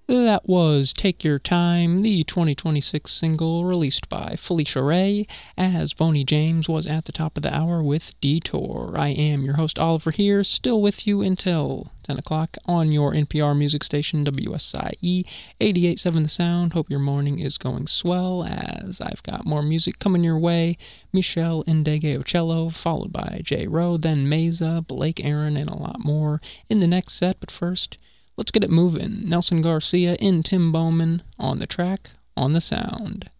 That was Take Your Time, the 2026 single released by Felicia Ray, as Boney James was at the top of the hour with Detour. I am your host Oliver here, still with you until 10 o'clock on your NPR music station, WSIE 88.7 The Sound. Hope your morning is going swell, as I've got more music coming your way. Michelle Ndegeocello, followed by Jay Rowe, then Mesa, Blake Aaron, and a lot more in the next set. But first, let's get it moving. Nelson Garcia and Tim Bowman on the track, On the Sound.